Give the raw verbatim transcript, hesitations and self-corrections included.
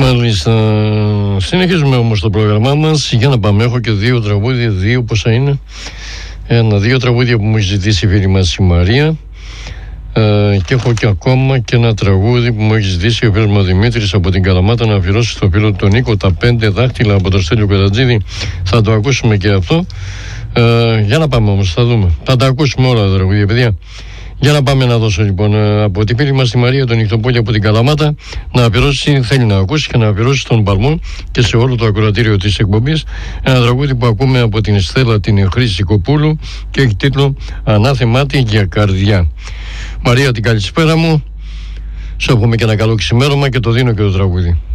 Μάλιστα. Συνεχίζουμε όμως το πρόγραμμά μας. Για να πάμε. Έχω και δύο τραγούδια. Δύο πόσα είναι. Ένα, δύο τραγούδια που μου έχει ζητήσει η φίλη μας η Μαρία. Ε, και έχω και ακόμα και ένα τραγούδι που μου έχει ζητήσει ο φίλος μου ο Δημήτρης από την Καλαμάτα να αφιερώσει στο φίλο του Νίκο, τα πέντε δάχτυλα από το Στέλιο Κατατζίδη. Θα το ακούσουμε και αυτό. Ε, για να πάμε όμως, θα δούμε. Θα τα ακούσουμε όλα τα τραγούδια, παιδιά. Για να πάμε να δώσω λοιπόν από τη φίλη μας τη Μαρία τον Νυχτοπόλη από την Καλαμάτα να αφιερώσει, θέλει να ακούσει και να αφιερώσει στον Παλμό και σε όλο το ακροατήριο της εκπομπής ένα τραγούδι που ακούμε από την Στέλλα την Χρήση Κοπούλου και έχει τίτλο «Ανάθεμάτη για καρδιά». Μαρία, την καλησπέρα μου, σου εύχομαι και ένα καλό ξημέρωμα και το δίνω και το τραγούδι.